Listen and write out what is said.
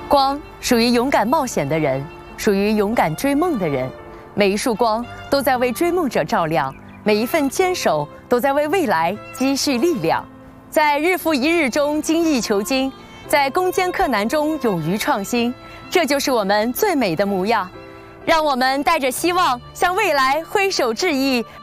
光属于勇敢冒险的人，属于勇敢追梦的人。每一束光都在为追梦者照亮，每一份坚守都在为未来积蓄力量。在日复一日中精益求精，在攻坚克难中勇于创新，这就是我们最美的模样。让我们带着希望向未来挥手致意，